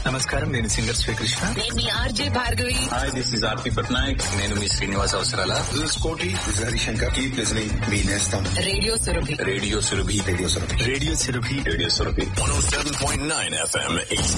నమస్కారం, నేను సింగర్ శ్రీకృష్ణ. నేను మీ RJ Bhargavi. Hi, this is ఆర్పి పట్నాయక్. నేను మీ శ్రీనివాస్ అవసరాల. This is Koti. This is Harishankar. Keep listening. Me Nestam. Radio Surabhi. Radio Surabhi. Radio Sarabhi. Radio Surabhi. Radio Surabhi 107.9 FM